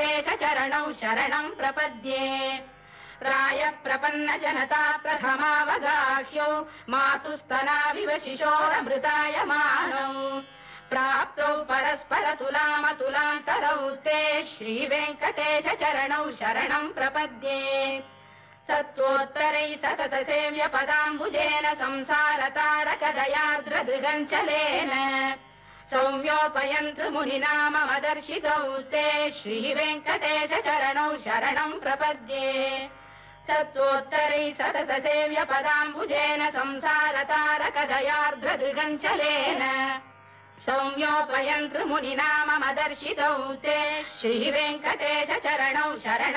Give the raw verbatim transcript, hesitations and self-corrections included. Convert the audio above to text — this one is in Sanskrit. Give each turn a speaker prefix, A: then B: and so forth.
A: वेङ्कटेश चरणौ शरणं प्रपद्ये प्राय प्रपन्न जनता प्रथमावगाह्यौ मातुस्तनाविव शिशोरमृतायमानौ प्राप्तौ परस्पर तुलामतुलान्तरौ ते श्रीवेङ्कटेश चरणौ शरणं प्रपद्ये सत्त्वोत्तरै सतत सेव्य पदाम्बुजेन संसारतारकदयार्द्रदृगञ्चलेन सौम्योपयन्तृमुनिना मम दर्शितौ ते श्रीवेङ्कटेश चरणौ शरणं प्रपद्ये सत्त्वोत्तरै सतत सेव्य पदाम्बुजेन संसारतारकदयार्द्रदृगञ्चलेन सौम्योपयन्तृमुनिना मम दर्शितौ ते श्रीवेङ्कटेश चरणौ शरणं